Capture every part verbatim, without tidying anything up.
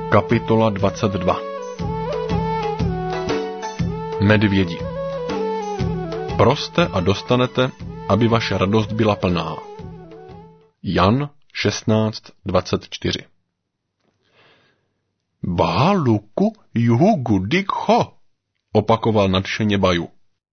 Kapitola dvacet dva. Medvědi. Proste a dostanete, aby vaše radost byla plná. Jan šestnáct dvacet čtyři. Báluku juhu dik ho, opakoval nadšeně Baju.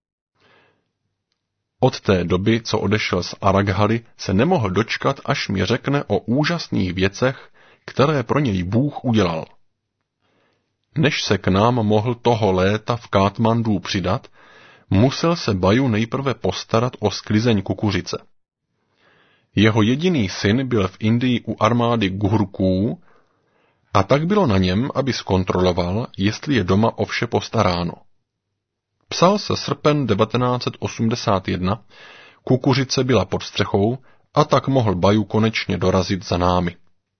Od té doby, co odešel z Araghaly, se nemohl dočkat, až mi řekne o úžasných věcech, které pro něj Bůh udělal. Než se k nám mohl toho léta v Kátmandu přidat, musel se Baju nejprve postarat o sklizeň kukuřice. Jeho jediný syn byl v Indii u armády Gurků a tak bylo na něm, aby zkontroloval, jestli je doma o vše postaráno. Psal se srpen devatenáct set osmdesát jedna, kukuřice byla pod střechou a tak mohl Baju konečně dorazit za námi.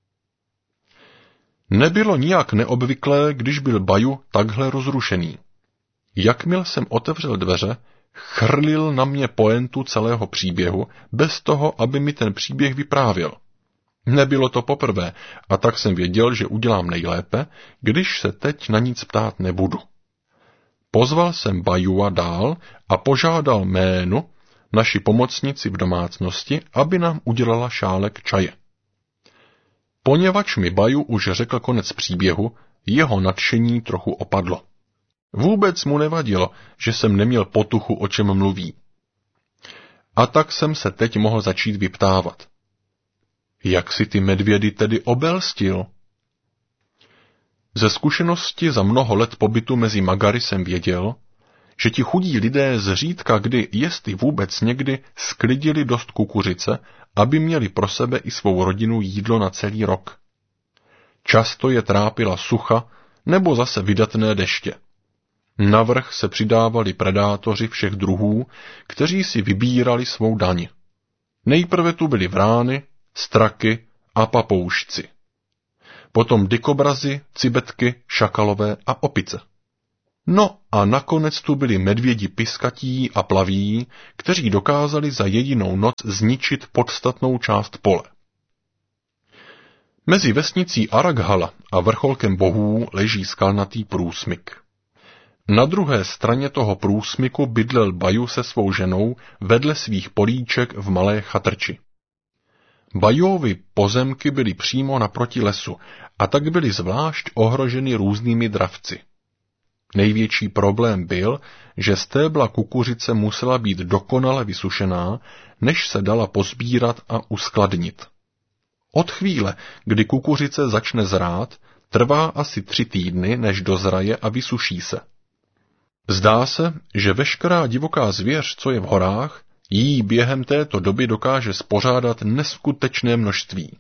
Nebylo nijak neobvyklé, když byl Baju takhle rozrušený. Jakmile jsem otevřel dveře, chrlil na mě pointu celého příběhu, bez toho, aby mi ten příběh vyprávěl. Nebylo to poprvé, a tak jsem věděl, že udělám nejlépe, když se teď na nic ptát nebudu. Pozval jsem Bajua dál a požádal Ménu, naši pomocnici v domácnosti, aby nám udělala šálek čaje. Poněvadž mi Baju už řekl konec příběhu, jeho nadšení trochu opadlo. Vůbec mu nevadilo, že jsem neměl potuchu, o čem mluví. A tak jsem se teď mohl začít vyptávat. Jak si ty medvědy tedy obelstil? Ze zkušenosti za mnoho let pobytu mezi Magary jsem věděl, že ti chudí lidé zřídka kdy, jestli vůbec někdy, sklidili dost kukuřice, aby měli pro sebe i svou rodinu jídlo na celý rok. Často je trápila sucha nebo zase vydatné deště. Navrch se přidávali predátoři všech druhů, kteří si vybírali svou daň. Nejprve tu byly vrány, straky a papoušci. Potom dykobrazy, cibetky, šakalové a opice. No a nakonec tu byli medvědi piskatí a plaví, kteří dokázali za jedinou noc zničit podstatnou část pole. Mezi vesnicí Araghala a vrcholkem bohů leží skalnatý průsmyk. Na druhé straně toho průsmyku bydlel Baju se svou ženou vedle svých políček v malé chatrči. Bajuovy pozemky byly přímo naproti lesu a tak byly zvlášť ohroženy různými dravci. Největší problém byl, že stébla kukuřice musela být dokonale vysušená, než se dala pozbírat a uskladnit. Od chvíle, kdy kukuřice začne zrát, trvá asi tři týdny, než dozraje a vysuší se. Zdá se, že veškerá divoká zvěř, co je v horách, jí během této doby dokáže spořádat neskutečné množství.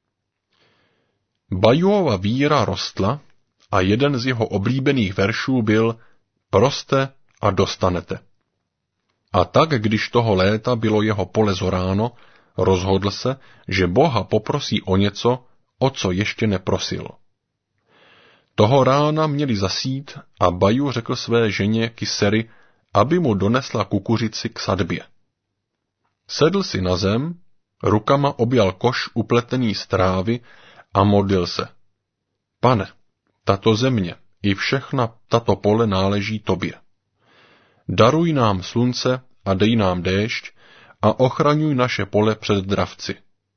Bajuova víra rostla a jeden z jeho oblíbených veršů byl Proste a dostanete. A tak, když toho léta bylo jeho pole zoráno, rozhodl se, že Boha poprosí o něco, o co ještě neprosil. Toho rána měli zasít a Baju řekl své ženě Kiseri, aby mu donesla kukuřici k sadbě. Sedl si na zem, rukama objal koš upletený z trávy a modlil se. Pane, tato země i všechna tato pole náleží tobě. Daruj nám slunce a dej nám déšť a ochraňuj naše pole před dravci.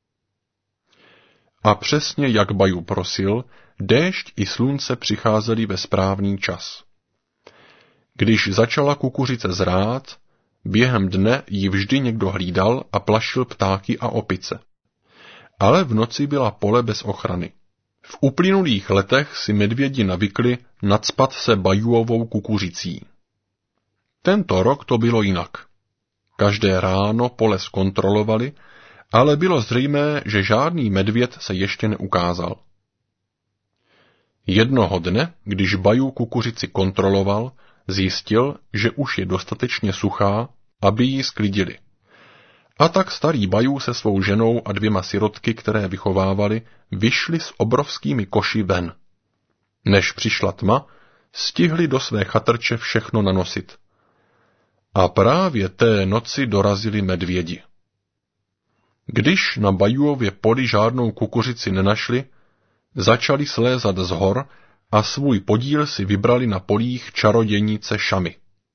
A přesně jak Baju prosil, déšť i slunce přicházely ve správný čas. Když začala kukuřice zrát, během dne ji vždy někdo hlídal a plašil ptáky a opice. Ale v noci byla pole bez ochrany. V uplynulých letech si medvědi navykli nacpat se Bajuovou kukuřicí. Tento rok to bylo jinak. Každé ráno pole zkontrolovali, ale bylo zřejmé, že žádný medvěd se ještě neukázal. Jednoho dne, když Baju kukuřici kontroloval, zjistil, že už je dostatečně suchá, aby ji sklidili. A tak starý Baju se svou ženou a dvěma sirotky, které vychovávali, vyšli s obrovskými koši ven. Než přišla tma, stihli do své chatrče všechno nanosit. A právě té noci dorazili medvědi. Když na Bajuově poli žádnou kukuřici nenašli, začali slézat z hor a svůj podíl si vybrali na polích čarodějnice Šamy.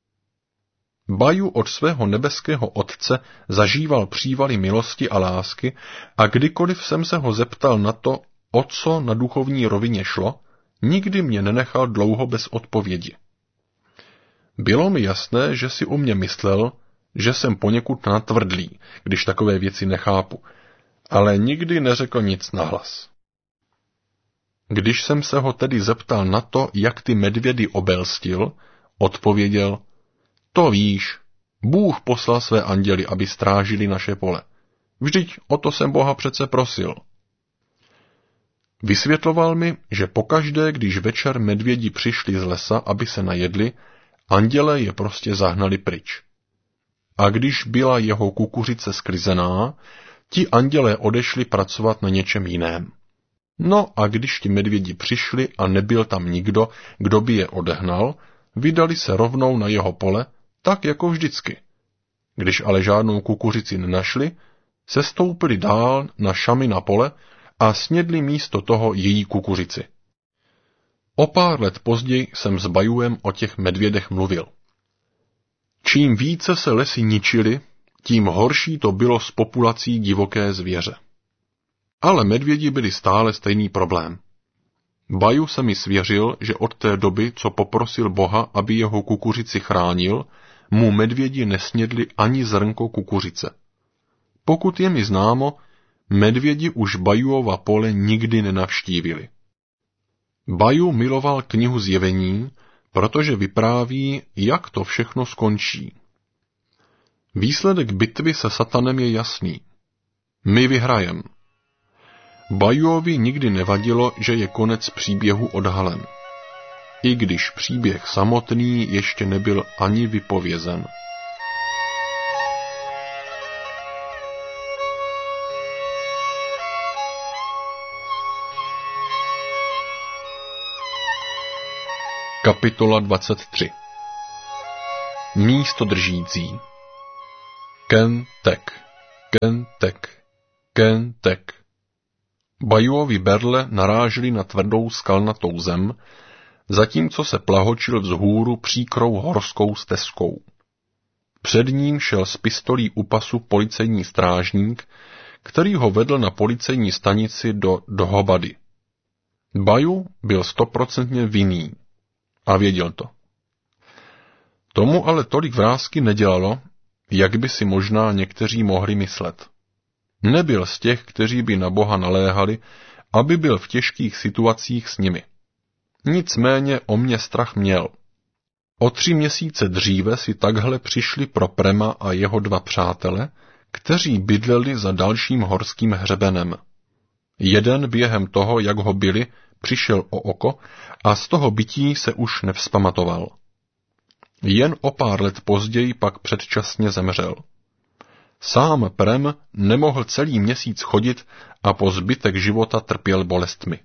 Baju od svého nebeského otce zažíval přívaly milosti a lásky a kdykoliv jsem se ho zeptal na to, o co na duchovní rovině šlo, nikdy mě nenechal dlouho bez odpovědi. Bylo mi jasné, že si u mě myslel, že jsem poněkud natvrdlý, když takové věci nechápu, ale nikdy neřekl nic nahlas. Když jsem se ho tedy zeptal na to, jak ty medvědy obelstil, odpověděl: to víš, Bůh poslal své anděly, aby strážili naše pole. Vždyť o to jsem Boha přece prosil. Vysvětloval mi, že pokaždé, když večer medvědi přišli z lesa, aby se najedli, andělé je prostě zahnali pryč. A když byla jeho kukuřice sklizená, ti andělé odešli pracovat na něčem jiném. No a když ti medvědi přišli a nebyl tam nikdo, kdo by je odehnal, vydali se rovnou na jeho pole, tak jako vždycky. Když ale žádnou kukuřici nenašli, sestoupili dál na Šamy na pole a snědli místo toho její kukuřici. O pár let později jsem s Bajuem o těch medvědech mluvil. Čím více se lesy ničily, tím horší to bylo s populací divoké zvěře. Ale medvědi byli stále stejný problém. Baju se mi svěřil, že od té doby, co poprosil Boha, aby jeho kukuřici chránil, mu medvědi nesnědli ani zrnko kukuřice. Pokud je mi známo, medvědi už Bajuova pole nikdy nenavštívili. Baju miloval knihu Zjevení, protože vypráví, jak to všechno skončí. Výsledek bitvy se satanem je jasný. My vyhrajem. Bajuovi nikdy nevadilo, že je konec příběhu odhalen. I když příběh samotný ještě nebyl ani vypovězen. Kapitola dvacet tři. Místo držící. Ken tek, ken tek, ken tek. Bajuovi berle narážely na tvrdou skalnatou zem, zatímco se plahočil vzhůru příkrou horskou stezkou. Před ním šel z pistolí u pasu policejní strážník, který ho vedl na policejní stanici do Dhobady. Baju byl stoprocentně vinný a věděl to. Tomu ale tolik vrásky nedělalo, jak by si možná někteří mohli myslet. Nebyl z těch, kteří by na Boha naléhali, aby byl v těžkých situacích s nimi. Nicméně o mě strach měl. O tři měsíce dříve si takhle přišli pro Prema a jeho dva přátele, kteří bydleli za dalším horským hřebenem. Jeden během toho, jak ho byli, přišel o oko a z toho bytí se už nevzpamatoval. Jen o pár let později pak předčasně zemřel. Sám Prem nemohl celý měsíc chodit a po zbytek života trpěl bolestmi.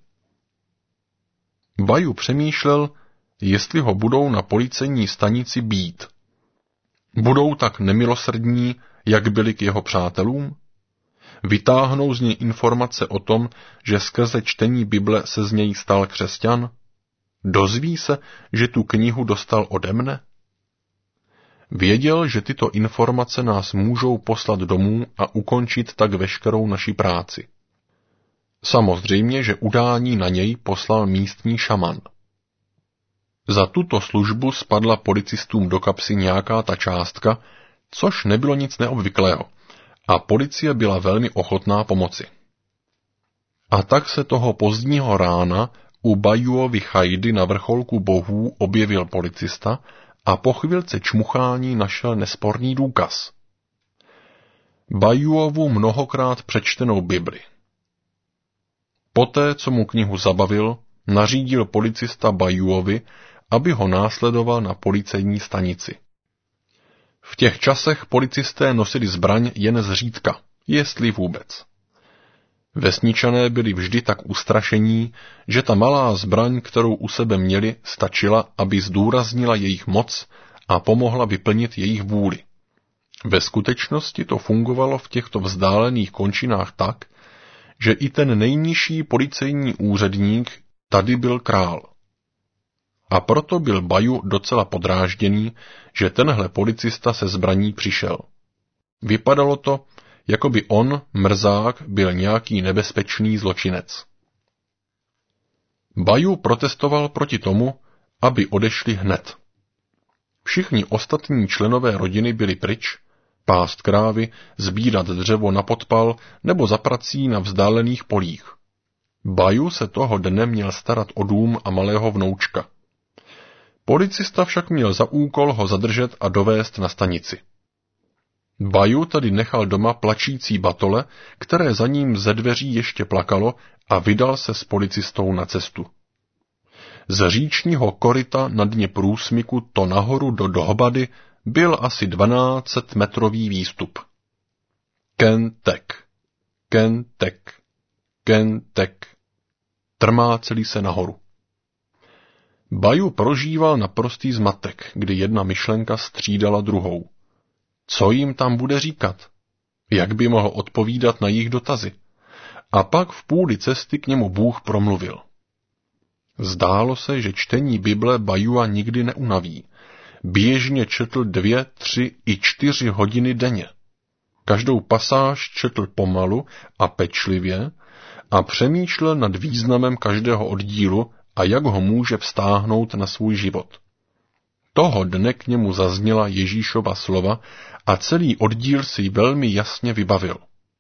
Baju přemýšlel, jestli ho budou na policejní stanici bít. Budou tak nemilosrdní, jak byli k jeho přátelům? Vytáhnou z něj informace o tom, že skrze čtení Bible se z něj stal křesťan? Dozví se, že tu knihu dostal ode mne? Věděl, že tyto informace nás můžou poslat domů a ukončit tak veškerou naši práci. Samozřejmě, že udání na něj poslal místní šaman. Za tuto službu spadla policistům do kapsy nějaká ta částka, což nebylo nic neobvyklého, a policie byla velmi ochotná pomoci. A tak se toho pozdního rána u Bajuovy chajdy na vrcholku bohů objevil policista a po chvilce čmuchání našel nesporný důkaz. Bajuovu mnohokrát přečtenou Bibli. Poté, co mu knihu zabavil, nařídil policista Bajuovi, aby ho následoval na policejní stanici. V těch časech policisté nosili zbraň jen zřídka, jestli vůbec. Vesničané byli vždy tak ustrašení, že ta malá zbraň, kterou u sebe měli, stačila, aby zdůraznila jejich moc a pomohla vyplnit jejich vůli. Ve skutečnosti to fungovalo v těchto vzdálených končinách tak, že i ten nejnižší policejní úředník tady byl král. A proto byl Baju docela podrážděný, že tenhle policista se zbraní přišel. Vypadalo to, jako by on, mrzák, byl nějaký nebezpečný zločinec. Baju protestoval proti tomu, aby odešli hned. Všichni ostatní členové rodiny byli pryč, pást krávy, sbírat dřevo na podpal nebo za prací na vzdálených polích. Baju se toho dne měl starat o dům a malého vnoučka. Policista však měl za úkol ho zadržet a dovést na stanici. Baju tady nechal doma plačící batole, které za ním ze dveří ještě plakalo, a vydal se s policistou na cestu. Z říčního koryta na dně průsmyku to nahoru do dohbady byl asi dvanáctimetrový výstup. Kentek, kentek, kentek. Trmáceli se nahoru. Baju prožíval naprostý zmatek, kdy jedna myšlenka střídala druhou. Co jim tam bude říkat? Jak by mohl odpovídat na jejich dotazy? A pak v půli cesty k němu Bůh promluvil. Zdálo se, že čtení Bible Bajua nikdy neunaví. Běžně četl dvě, tři i čtyři hodiny denně. Každou pasáž četl pomalu a pečlivě a přemýšlel nad významem každého oddílu a jak ho může vztáhnout na svůj život. Toho dne k němu zazněla Ježíšova slova a celý oddíl si velmi jasně vybavil.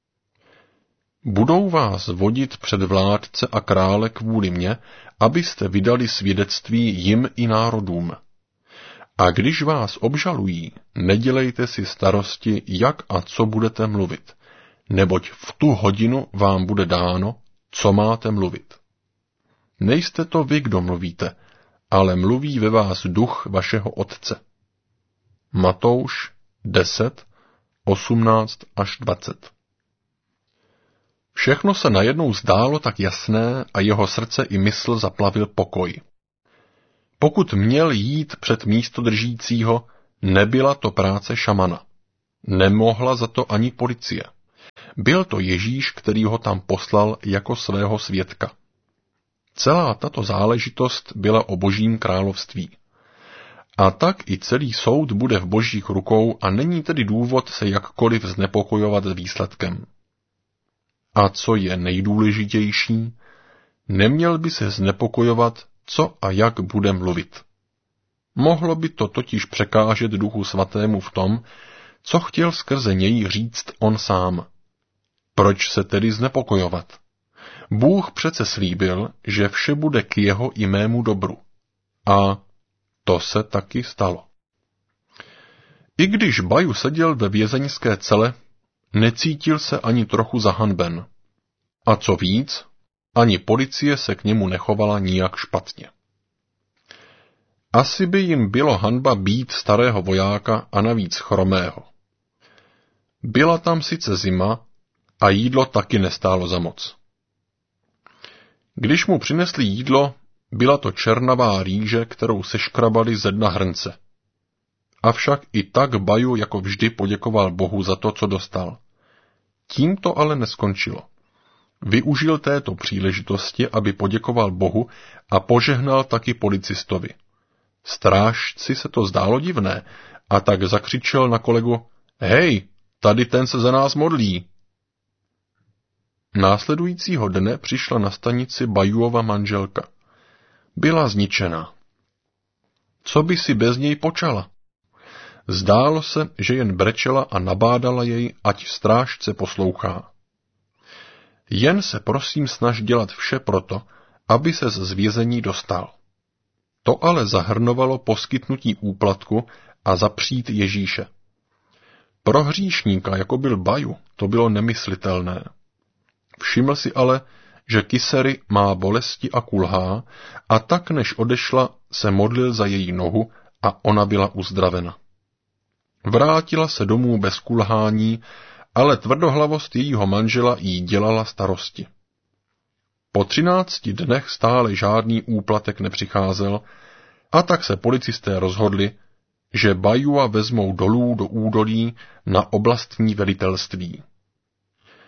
Budou vás vodit před vládce a krále kvůli mně, abyste vydali svědectví jim i národům. A když vás obžalují, nedělejte si starosti, jak a co budete mluvit, neboť v tu hodinu vám bude dáno, co máte mluvit. Nejste to vy, kdo mluvíte, ale mluví ve vás duch vašeho Otce. Matouš deset, osmnáct až dvacet. Všechno se najednou zdálo tak jasné a jeho srdce i mysl zaplavil pokoj. Pokud měl jít před místodržícího, nebyla to práce šamana. Nemohla za to ani policie. Byl to Ježíš, který ho tam poslal jako svého svědka. Celá tato záležitost byla o Božím království. A tak i celý soud bude v Božích rukou a není tedy důvod se jakkoliv znepokojovat výsledkem. A co je nejdůležitější, neměl by se znepokojovat, co a jak bude mluvit. Mohlo by to totiž překážet Duchu Svatému v tom, co chtěl skrze něj říct on sám. Proč se tedy znepokojovat? Bůh přece slíbil, že vše bude k jeho i mému dobru. A to se taky stalo. I když Baju seděl ve vězeňské cele, necítil se ani trochu zahanben. A co víc, ani policie se k němu nechovala nijak špatně. Asi by jim bylo hanba být starého vojáka a navíc chromého. Byla tam sice zima a jídlo taky nestálo za moc. Když mu přinesli jídlo, byla to černavá rýže, kterou seškrabali ze dna hrnce. Avšak i tak Baju jako vždy poděkoval Bohu za to, co dostal. Tím to ale neskončilo. Využil této příležitosti, aby poděkoval Bohu a požehnal taky policistovi. Strážci se to zdálo divné a tak zakřičel na kolegu: Hej, tady ten se za nás modlí. Následujícího dne přišla na stanici Bajuova manželka. Byla zničená. Co by si bez něj počala? Zdálo se, že jen brečela a nabádala jej, ať strážce poslouchá. Jen se prosím snaž dělat vše proto, aby se z vězení dostal. To ale zahrnovalo poskytnutí úplatku a zapřít Ježíše. Pro hříšníka, jako byl Baju, to bylo nemyslitelné. Všiml si ale, že Kisery má bolesti a kulhá, a tak než odešla, se modlil za její nohu a ona byla uzdravena. Vrátila se domů bez kulhání, ale tvrdohlavost jejího manžela jí dělala starosti. Po třinácti dnech stále žádný úplatek nepřicházel, a tak se policisté rozhodli, že Bajua vezmou dolů do údolí na oblastní velitelství.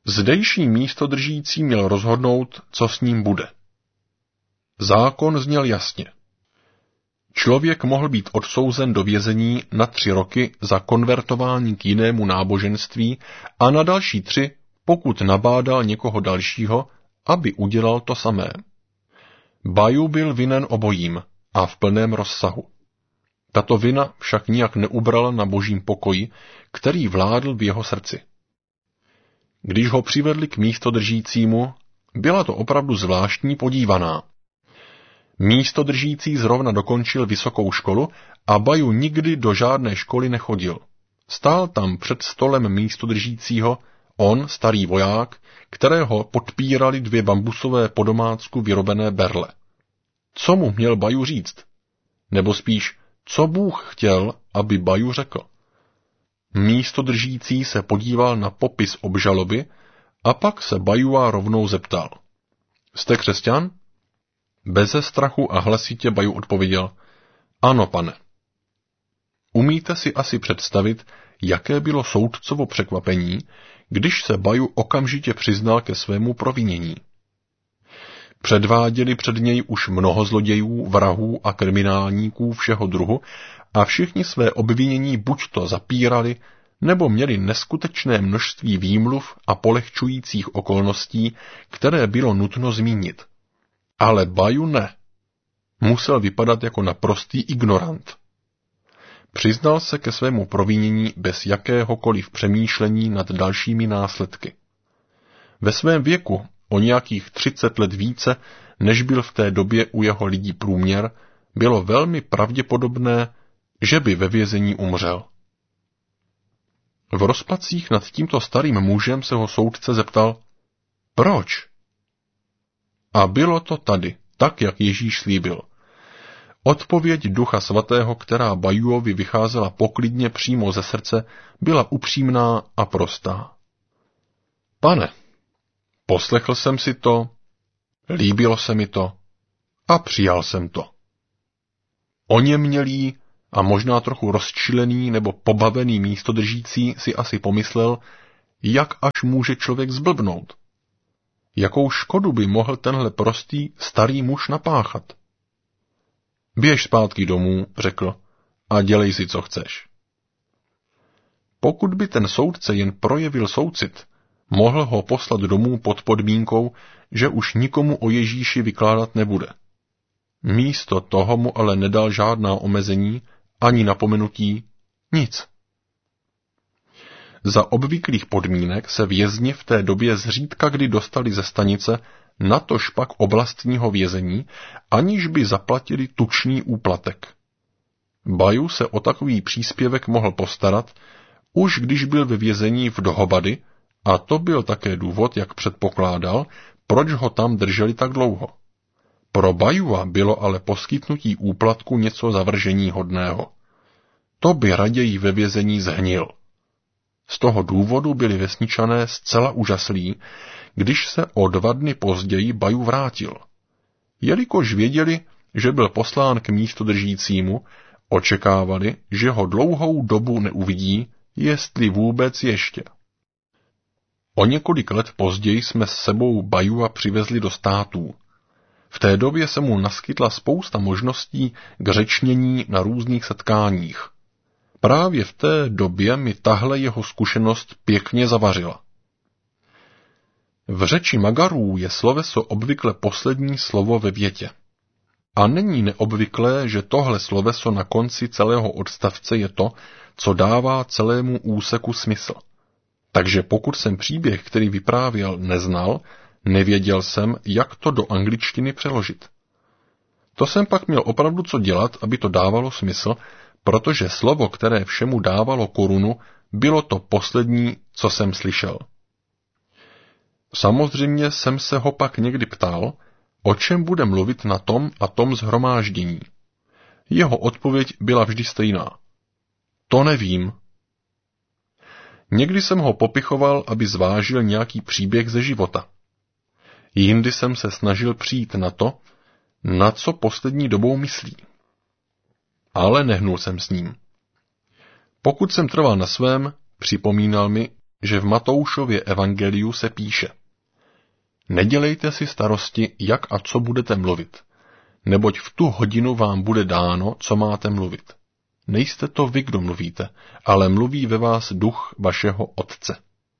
Zdejší místodržící měl rozhodnout, co s ním bude. Zákon zněl jasně. Člověk mohl být odsouzen do vězení na tři roky za konvertování k jinému náboženství a na další tři, pokud nabádal někoho dalšího, aby udělal to samé. Baju byl vinen obojím a v plném rozsahu. Tato vina však nijak neubrala na božím pokoji, který vládl v jeho srdci. Když ho přivedli k místodržícímu, byla to opravdu zvláštní podívaná. Místodržící zrovna dokončil vysokou školu a Baju nikdy do žádné školy nechodil. Stál tam před stolem místodržícího, on, starý voják, kterého podpírali dvě bambusové po domácku vyrobené berle. Co mu měl Baju říct? Nebo spíš, co Bůh chtěl, aby Baju řekl? Místodržící se podíval na popis obžaloby a pak se Bajua rovnou zeptal. Jste křesťan? Beze strachu a hlasitě Baju odpověděl. Ano, pane. Umíte si asi představit, jaké bylo soudcovo překvapení, když se Baju okamžitě přiznal ke svému provinění. Předváděli před něj už mnoho zlodějů, vrahů a kriminálníků všeho druhu a všichni své obvinění buďto zapírali, nebo měli neskutečné množství výmluv a polehčujících okolností, které bylo nutno zmínit. Ale Baju ne. Musel vypadat jako naprostý ignorant. Přiznal se ke svému provinění bez jakéhokoliv přemýšlení nad dalšími následky. Ve svém věku, o nějakých třicet let více, než byl v té době u jeho lidí průměr, bylo velmi pravděpodobné, že by ve vězení umřel. V rozpacích nad tímto starým mužem se ho soudce zeptal, proč? A bylo to tady, tak, jak Ježíš slíbil. Odpověď Ducha Svatého, která Bajuovi vycházela poklidně přímo ze srdce, byla upřímná a prostá. Pane, poslechl jsem si to, líbilo se mi to a přijal jsem to. Oněmělý a možná trochu rozčilený nebo pobavený místodržící si asi pomyslel, jak až může člověk zblbnout. Jakou škodu by mohl tenhle prostý starý muž napáchat? Běž zpátky domů, řekl, a dělej si, co chceš. Pokud by ten soudce jen projevil soucit, mohl ho poslat domů pod podmínkou, že už nikomu o Ježíši vykládat nebude. Místo toho mu ale nedal žádná omezení, ani napomenutí, nic. Za obvyklých podmínek se vězni v té době zřídka kdy dostali ze stanice, natož pak oblastního vězení, aniž by zaplatili tučný úplatek. Baju se o takový příspěvek mohl postarat, už když byl ve vězení v Dohobady, a to byl také důvod, jak předpokládal, proč ho tam drželi tak dlouho. Pro Bajua bylo ale poskytnutí úplatku něco zavrženíhodného. To by raději ve vězení zhnil. Z toho důvodu byli vesničané zcela úžaslí, když se o dva dny později Baju vrátil. Jelikož věděli, že byl poslán k místodržícímu, očekávali, že ho dlouhou dobu neuvidí, jestli vůbec ještě. O několik let později jsme s sebou Bajua přivezli do států. V té době se mu naskytla spousta možností k řečnění na různých setkáních. Právě v té době mi tahle jeho zkušenost pěkně zavařila. V řeči Magarů je sloveso obvykle poslední slovo ve větě. A není neobvyklé, že tohle sloveso na konci celého odstavce je to, co dává celému úseku smysl. Takže pokud jsem příběh, který vyprávěl, neznal, nevěděl jsem, jak to do angličtiny přeložit. To jsem pak měl opravdu co dělat, aby to dávalo smysl, protože slovo, které všemu dávalo korunu, bylo to poslední, co jsem slyšel. Samozřejmě jsem se ho pak někdy ptal, o čem bude mluvit na tom a tom shromáždění. Jeho odpověď byla vždy stejná. To nevím. Někdy jsem ho popichoval, aby zvážil nějaký příběh ze života. Jindy jsem se snažil přijít na to, na co poslední dobou myslí. Ale nehnul jsem s ním. Pokud jsem trval na svém, připomínal mi, že v Matoušově evangeliu se píše: Nedělejte si starosti, jak a co budete mluvit, neboť v tu hodinu vám bude dáno, co máte mluvit. Nejste to vy, kdo mluvíte, ale mluví ve vás duch vašeho Otce.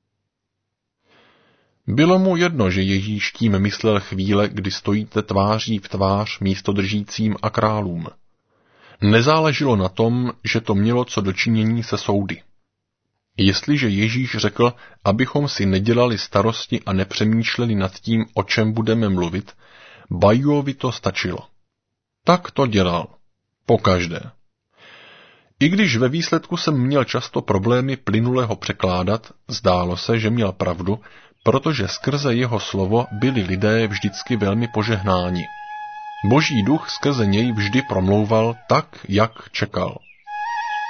Bylo mu jedno, že Ježíš tím myslel chvíle, kdy stojíte tváří v tvář místodržícím a králům. Nezáleželo na tom, že to mělo co dočinění se soudy. Jestliže Ježíš řekl, abychom si nedělali starosti a nepřemýšleli nad tím, o čem budeme mluvit, Bajuovi to stačilo. Tak to dělal. Pokaždé. I když ve výsledku jsem měl často problémy plynule ho překládat, zdálo se, že měl pravdu, protože skrze jeho slovo byli lidé vždycky velmi požehnáni. Boží duch skrze něj vždy promlouval tak, jak čekal.